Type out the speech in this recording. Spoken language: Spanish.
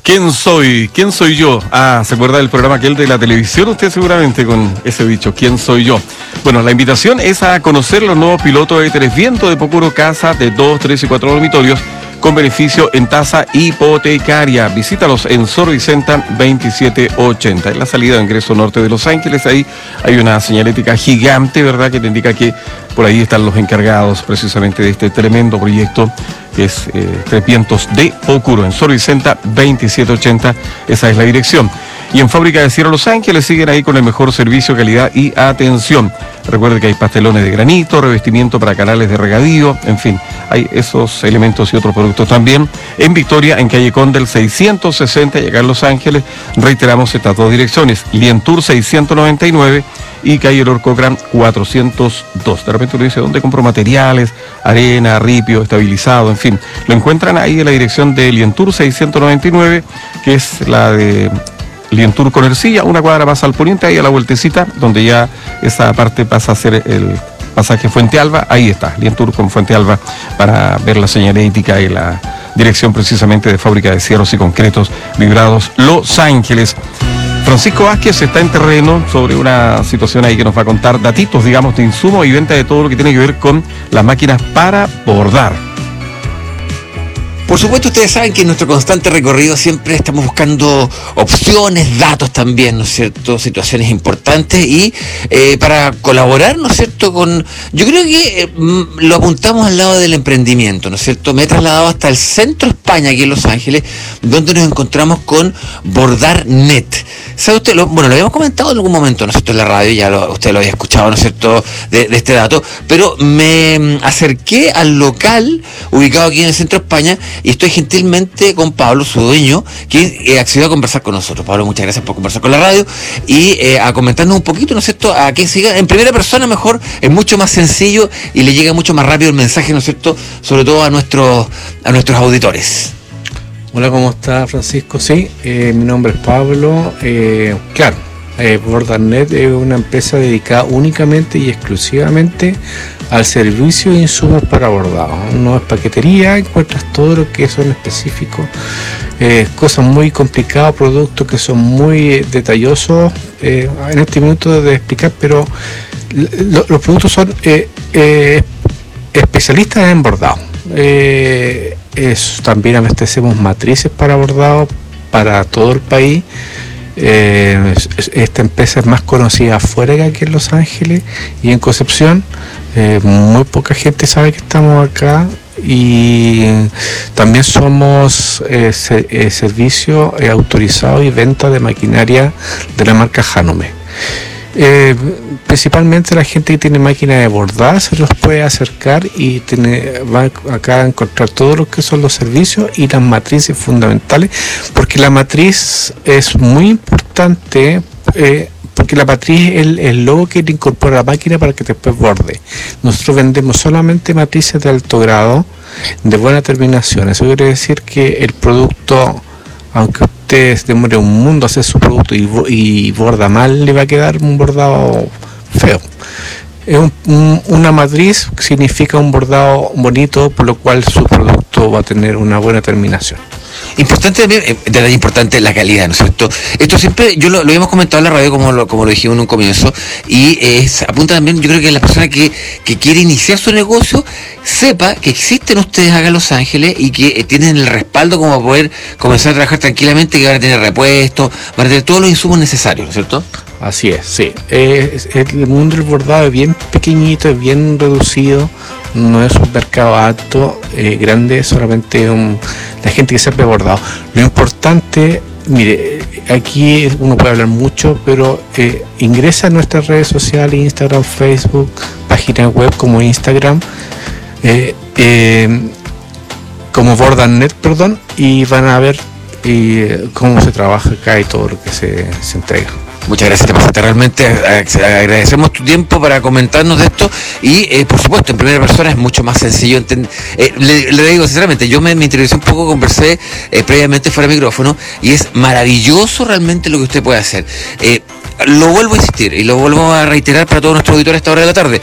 ¿Quién soy? ¿Quién soy yo? ¿Se acuerda del programa aquel de la televisión? Usted seguramente con ese dicho, ¿quién soy yo? Bueno, la invitación es a conocer los nuevos pilotos de Televiento de Pocuro, casa de 2, 3 y 4 dormitorios con beneficio en tasa hipotecaria. Visítalos en Sor Vicenta 2780. En la salida de ingreso norte de Los Ángeles, ahí hay una señalética gigante, ¿verdad?, que te indica que por ahí están los encargados precisamente de este tremendo proyecto que es Televientos de Pocuro, en Sor Vicenta 2780, esa es la dirección. Y en Fábrica de Cierre Los Ángeles siguen ahí con el mejor servicio, calidad y atención. Recuerde que hay pastelones de granito, revestimiento para canales de regadío, en fin, hay esos elementos y otros productos también. En Victoria, en calle Condel 660, y acá en Los Ángeles, reiteramos estas dos direcciones, Lientour 699 y calle Lord Cochrane 402. De repente uno dice, ¿dónde compro materiales? Arena, ripio, estabilizado, en fin. Lo encuentran ahí en la dirección de Lientour 699, que es la de Lientour con Ercilla, una cuadra más al poniente, ahí a la vueltecita, donde ya esa parte pasa a ser el pasaje Fuente Alba. Ahí está, Lientour con Fuente Alba, para ver la señalética y la dirección precisamente de Fábrica de Cierros y Concretos Vibrados Los Ángeles. Francisco Vázquez está en terreno sobre una situación ahí que nos va a contar datitos, digamos, de insumo y venta de todo lo que tiene que ver con las máquinas para bordar. Por supuesto, ustedes saben que en nuestro constante recorrido siempre estamos buscando opciones, datos también, ¿no es cierto?, situaciones importantes y para colaborar, ¿no es cierto?, yo creo que lo apuntamos al lado del emprendimiento, ¿no es cierto? Me he trasladado hasta el centro de España, aquí en Los Ángeles, donde nos encontramos con Bordarnet. ¿Sabe usted? Lo habíamos comentado en algún momento, ¿no es cierto?, en la radio, ya usted lo había escuchado, ¿no es cierto?, de este dato, pero me acerqué al local ubicado aquí en el centro de España y estoy gentilmente con Pablo, su dueño, que accedió a conversar con nosotros. Pablo, muchas gracias por conversar con la radio y a comentarnos un poquito, ¿no es cierto?, a que siga en primera persona mejor, es mucho más sencillo y le llega mucho más rápido el mensaje, ¿no es cierto?, sobre todo a nuestros auditores. Hola, ¿cómo está, Francisco? Sí, mi nombre es Pablo. Bordarnet es una empresa dedicada únicamente y exclusivamente al servicio de insumos para bordado. No es paquetería, encuentras todo lo que son específicos, cosas muy complicadas, productos que son muy detallosos. En este minuto de explicar, pero los productos son especialistas en bordado. También abastecemos matrices para bordado para todo el país. Esta empresa es más conocida afuera que aquí en Los Ángeles y en Concepción. Muy poca gente sabe que estamos acá y también somos servicio autorizado y venta de maquinaria de la marca Hanome. Principalmente la gente que tiene máquina de bordar se los puede acercar y va acá a encontrar todo lo que son los servicios y las matrices fundamentales, porque la matriz es muy importante, porque la matriz es el logo que le incorpora a la máquina para que después borde. Nosotros vendemos solamente matrices de alto grado, de buena terminación. Eso quiere decir que el producto, aunque usted demore un mundo a hacer su producto y borda mal, le va a quedar un bordado feo. Una matriz significa un bordado bonito, por lo cual su producto va a tener una buena terminación. Importante también, detalle importante, la calidad, ¿no es cierto? Esto siempre, yo lo habíamos comentado en la radio como lo dijimos en un comienzo, y apunta también, yo creo que la persona que quiere iniciar su negocio sepa que existen ustedes acá en Los Ángeles y que tienen el respaldo como para poder comenzar a trabajar tranquilamente, que van a tener repuestos, van a tener todos los insumos necesarios, ¿no es cierto? Así es, sí. El mundo del bordado es bien pequeñito, es bien reducido, no es un mercado alto, grande, solamente la gente que sabe bordado. Lo importante, mire, aquí uno puede hablar mucho, pero ingresa a nuestras redes sociales, Instagram, Facebook, página web como Instagram, como Bordarnet, y van a ver cómo se trabaja acá y todo lo que se entrega. Muchas gracias, te pasaste realmente, agradecemos tu tiempo para comentarnos de esto y por supuesto en primera persona es mucho más sencillo entender. Le digo sinceramente, yo me interesé un poco, conversé previamente fuera de micrófono y es maravilloso realmente lo que usted puede hacer. Lo vuelvo a insistir y lo vuelvo a reiterar para todos nuestros auditores a esta hora de la tarde.